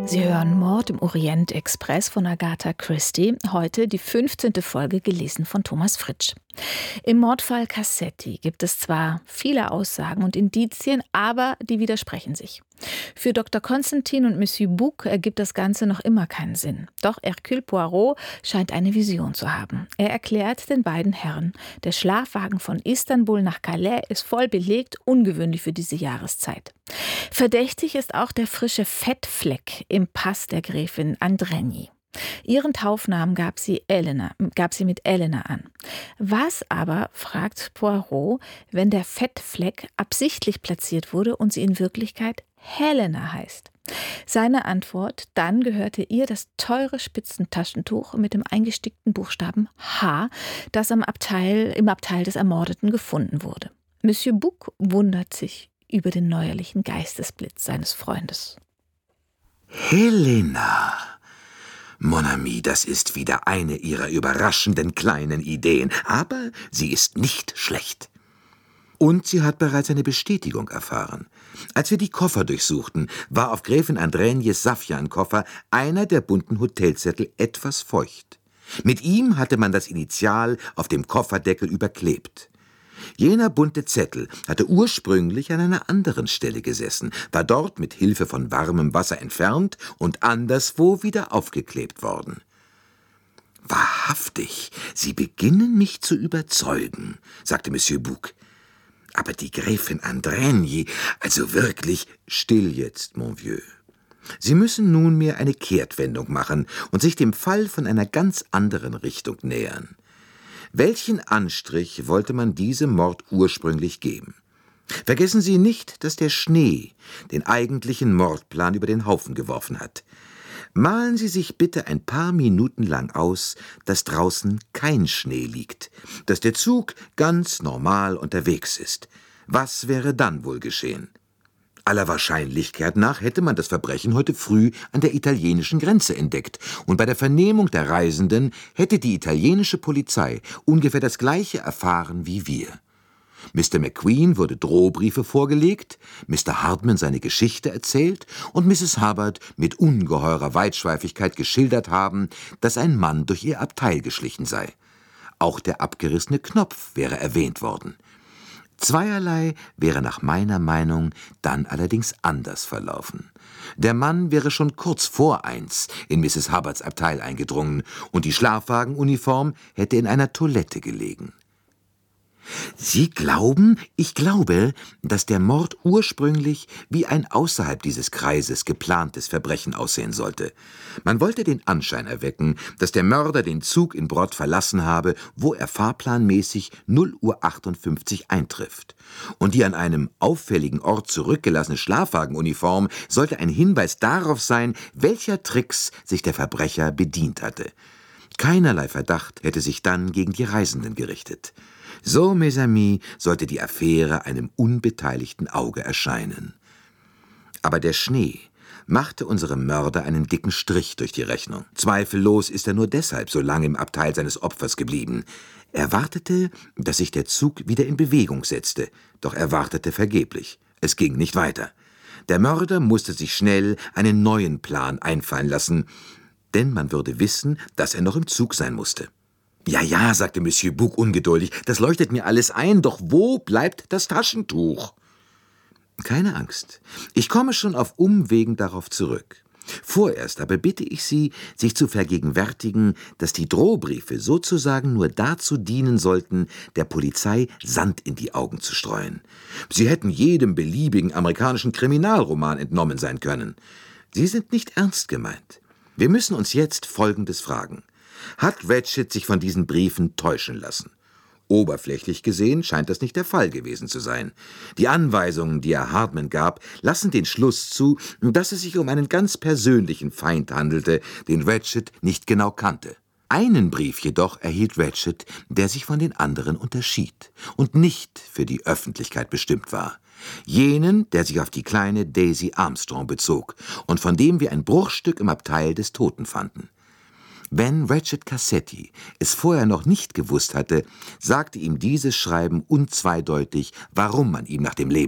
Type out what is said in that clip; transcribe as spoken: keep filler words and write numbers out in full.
Sie hören Mord im Orient Express von Agatha Christie. Heute die fünfzehnte Folge, gelesen von Thomas Fritsch. Im Mordfall Cassetti gibt es zwar viele Aussagen und Indizien, aber die widersprechen sich. Für Doktor Constantin und Monsieur Bouc ergibt das Ganze noch immer keinen Sinn. Doch Hercule Poirot scheint eine Vision zu haben. Er erklärt den beiden Herren, der Schlafwagen von Istanbul nach Calais ist voll belegt, ungewöhnlich für diese Jahreszeit. Verdächtig ist auch der frische Fettfleck im Pass der Gräfin Andrenyi. Ihren Taufnamen gab sie, Elena, gab sie mit Elena an. Was aber, fragt Poirot, wenn der Fettfleck absichtlich platziert wurde und sie in Wirklichkeit Helena heißt? Seine Antwort: Dann gehörte ihr das teure Spitzentaschentuch mit dem eingestickten Buchstaben H, das am Abteil, im Abteil des Ermordeten gefunden wurde. Monsieur Bouc wundert sich über den neuerlichen Geistesblitz seines Freundes. Helena! Mon ami, das ist wieder eine Ihrer überraschenden kleinen Ideen, aber sie ist nicht schlecht. Und sie hat bereits eine Bestätigung erfahren. Als wir die Koffer durchsuchten, war auf Gräfin Andrenjes Saffiankoffer einer der bunten Hotelzettel etwas feucht. Mit ihm hatte man das Initial auf dem Kofferdeckel überklebt. Jener bunte Zettel hatte ursprünglich an einer anderen Stelle gesessen, war dort mit Hilfe von warmem Wasser entfernt und anderswo wieder aufgeklebt worden. »Wahrhaftig, Sie beginnen mich zu überzeugen«, sagte Monsieur Bouc. »Aber die Gräfin Andrenyi, also wirklich, still jetzt, mon vieux. Sie müssen nunmehr eine Kehrtwendung machen und sich dem Fall von einer ganz anderen Richtung nähern. Welchen Anstrich wollte man diesem Mord ursprünglich geben? Vergessen Sie nicht, dass der Schnee den eigentlichen Mordplan über den Haufen geworfen hat. Malen Sie sich bitte ein paar Minuten lang aus, dass draußen kein Schnee liegt, dass der Zug ganz normal unterwegs ist. Was wäre dann wohl geschehen? Aller Wahrscheinlichkeit nach hätte man das Verbrechen heute früh an der italienischen Grenze entdeckt, und bei der Vernehmung der Reisenden hätte die italienische Polizei ungefähr das Gleiche erfahren wie wir. Mister McQueen wurde Drohbriefe vorgelegt, Mister Hartman seine Geschichte erzählt und Misses Hubbard mit ungeheurer Weitschweifigkeit geschildert haben, dass ein Mann durch ihr Abteil geschlichen sei. Auch der abgerissene Knopf wäre erwähnt worden. Zweierlei wäre nach meiner Meinung dann allerdings anders verlaufen. Der Mann wäre schon kurz vor eins in Misses Hubbards Abteil eingedrungen und die Schlafwagenuniform hätte in einer Toilette gelegen. Sie glauben, ich glaube, dass der Mord ursprünglich wie ein außerhalb dieses Kreises geplantes Verbrechen aussehen sollte. Man wollte den Anschein erwecken, dass der Mörder den Zug in Brod verlassen habe, wo er fahrplanmäßig null Uhr achtundfünfzig eintrifft. Und die an einem auffälligen Ort zurückgelassene Schlafwagenuniform sollte ein Hinweis darauf sein, welcher Tricks sich der Verbrecher bedient hatte. Keinerlei Verdacht hätte sich dann gegen die Reisenden gerichtet. So, mes amis, sollte die Affäre einem unbeteiligten Auge erscheinen. Aber der Schnee machte unserem Mörder einen dicken Strich durch die Rechnung. Zweifellos ist er nur deshalb so lange im Abteil seines Opfers geblieben. Er wartete, dass sich der Zug wieder in Bewegung setzte, doch er wartete vergeblich. Es ging nicht weiter. Der Mörder musste sich schnell einen neuen Plan einfallen lassen, denn man würde wissen, dass er noch im Zug sein musste. »Ja, ja«, sagte Monsieur Bouc ungeduldig, »das leuchtet mir alles ein, doch wo bleibt das Taschentuch?« »Keine Angst, ich komme schon auf Umwegen darauf zurück. Vorerst aber bitte ich Sie, sich zu vergegenwärtigen, dass die Drohbriefe sozusagen nur dazu dienen sollten, der Polizei Sand in die Augen zu streuen. Sie hätten jedem beliebigen amerikanischen Kriminalroman entnommen sein können. Sie sind nicht ernst gemeint. Wir müssen uns jetzt Folgendes fragen. Hat Ratchet sich von diesen Briefen täuschen lassen? Oberflächlich gesehen scheint das nicht der Fall gewesen zu sein. Die Anweisungen, die er Hartman gab, lassen den Schluss zu, dass es sich um einen ganz persönlichen Feind handelte, den Ratchet nicht genau kannte. Einen Brief jedoch erhielt Ratchet, der sich von den anderen unterschied und nicht für die Öffentlichkeit bestimmt war. Jenen, der sich auf die kleine Daisy Armstrong bezog und von dem wir ein Bruchstück im Abteil des Toten fanden. Wenn Ratchet Cassetti es vorher noch nicht gewusst hatte, sagte ihm dieses Schreiben unzweideutig, warum man ihm nach dem Leben